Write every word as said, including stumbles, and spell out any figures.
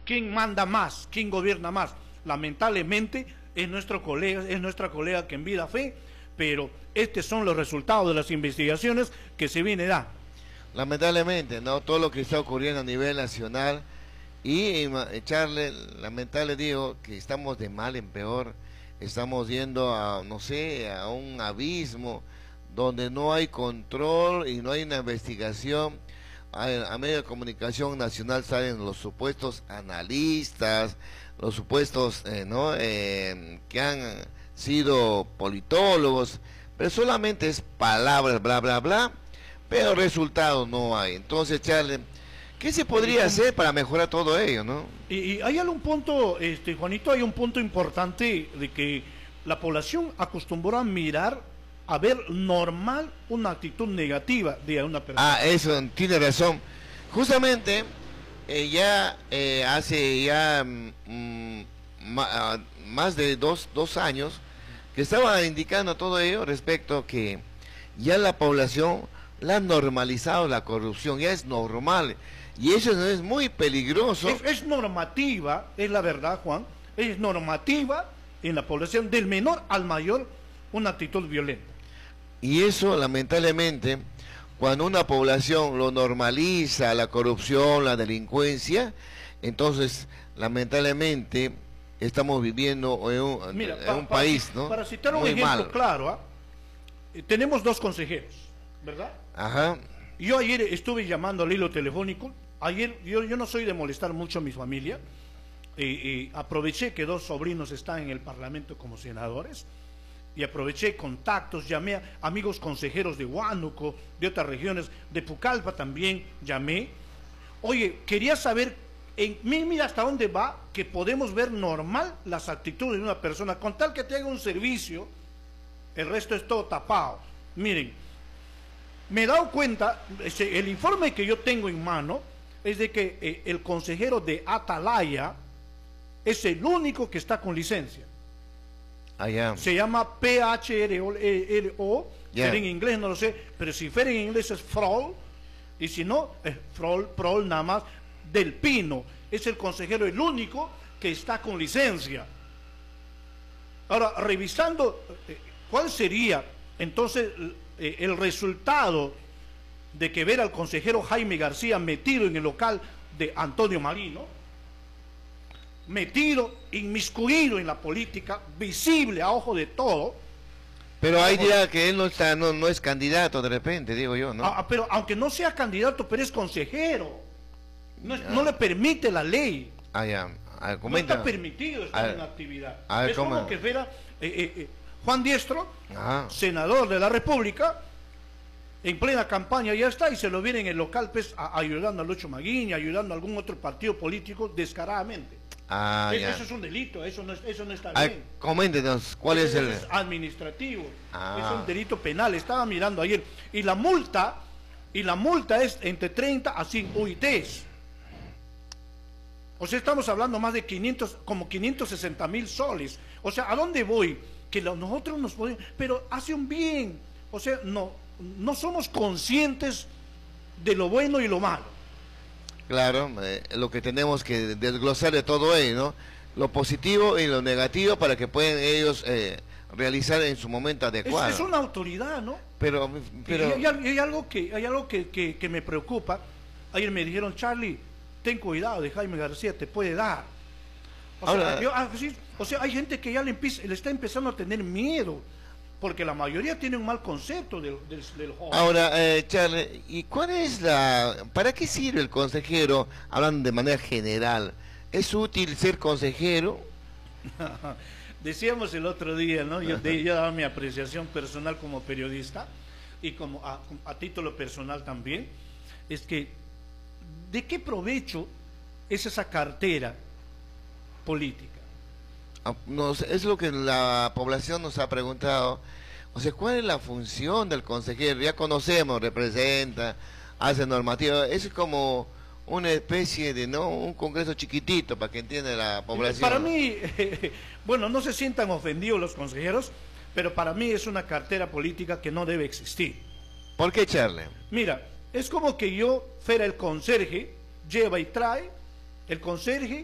quién manda más, quién gobierna más. Lamentablemente es nuestro colega, es nuestra colega que en vida fe, pero estos son los resultados de las investigaciones que se viene dando. Lamentablemente, ¿no? Todo lo que está ocurriendo a nivel nacional y echarle, lamentable digo, que estamos de mal en peor, estamos yendo a, no sé, a un abismo donde no hay control y no hay una investigación. A, a medio de comunicación nacional salen los supuestos analistas, los supuestos eh, ¿no? eh, que han sido politólogos, pero solamente es palabras, bla, bla, bla, pero resultados no hay. Entonces, Charlie, ¿qué se podría hacer para mejorar todo ello, no? Y, y hay algún punto, este, Juanito, hay un punto importante de que la población acostumbró a mirar, a ver normal una actitud negativa de una persona. Ah, eso, tiene razón. Justamente, eh, ya eh, hace ya mm, ma, más de dos, dos años que estaba indicando todo ello respecto que ya la población la ha normalizado la corrupción, ya es normal. Y eso es muy peligroso. Es, es normativa, es la verdad, Juan, es normativa en la población, del menor al mayor, una actitud violenta. Y eso, lamentablemente, cuando una población lo normaliza, la corrupción, la delincuencia, entonces, lamentablemente, estamos viviendo en un, Mira, en pa, un pa, país, ¿no? Para citar un muy ejemplo malo. claro, ¿eh? tenemos dos consejeros, ¿verdad? Ajá. Yo ayer estuve llamando al hilo telefónico. Ayer, yo, yo no soy de molestar mucho a mi familia, y, y aproveché que dos sobrinos están en el Parlamento como senadores, y aproveché contactos, llamé a amigos consejeros de Huánuco, de otras regiones, de Pucallpa también llamé. Oye, quería saber, en, mira hasta dónde va, que podemos ver normal las actitudes de una persona, con tal que te haga un servicio, el resto es todo tapado. Miren, me he dado cuenta, el informe que yo tengo en mano, es de que eh, el consejero de Atalaya es el único que está con licencia. Allá. Se llama P H R O, yeah. en inglés no lo sé, pero si fuera en inglés es Frol, y si no, es Frol, Frol nada más, del Pino. Es el consejero el único que está con licencia. Ahora, revisando, eh, ¿cuál sería entonces eh, el resultado de que ver al consejero Jaime García metido en el local de Antonio Marino, metido, inmiscuido en la política, visible a ojo de todo? Pero ahí dirá que él no está, no, no es candidato de repente, digo yo, ¿no? Ah, pero aunque no sea candidato, pero es consejero, no, es, no le permite la ley. Ah, ya. Ah, no está permitido estar en actividad. Ah, es como que fuera eh, eh, eh, Juan Diestro, Ajá. senador de la República, en plena campaña ya está, y se lo viene en el local pues, a, ayudando a Lucho Maguiña, ayudando a algún otro partido político descaradamente. Ah, es, ya. Eso es un delito, eso no, eso no está ah, bien. Coméntenos, ¿cuál eso, es el...? Es administrativo, ah. es un delito penal, estaba mirando ayer. Y la multa, y la multa es entre treinta a cien U I Ts. O sea, estamos hablando más de quinientos, como quinientos sesenta mil soles. O sea, ¿a dónde voy? Que lo, nosotros nos podemos... Pero hace un bien. O sea, no, no somos conscientes de lo bueno y lo malo. Claro, eh, lo que tenemos que desglosar de todo ello, ¿no? Lo positivo y lo negativo para que puedan ellos eh, realizar en su momento adecuado. Es, es una autoridad, ¿no? Pero... pero... Y, y, y hay algo, que, hay algo que, que, que me preocupa. Ayer me dijeron, Charlie, ten cuidado de Jaime García, te puede dar. O, Ahora, sea, yo, así, o sea, hay gente que ya le, empieza, le está empezando a tener miedo, porque la mayoría tiene un mal concepto del, del, del joven. Ahora, eh, Charlie, ¿y cuál es la... ¿Para qué sirve el consejero, hablando de manera general? ¿Es útil ser consejero? Decíamos el otro día, ¿no? Yo, de, yo daba mi apreciación personal como periodista, y como a, a título personal también, es que ¿de qué provecho es esa cartera política? Nos, es lo que la población nos ha preguntado. O sea, ¿cuál es la función del consejero? Ya conocemos, representa, hace normativa. Es como una especie de, ¿no? Un congreso chiquitito para que entienda la población. Para mí, eh, bueno, no se sientan ofendidos los consejeros, pero para mí es una cartera política que no debe existir. ¿Por qué, Charlie? Mira, es como que yo fuera el conserje, lleva y trae, el conserje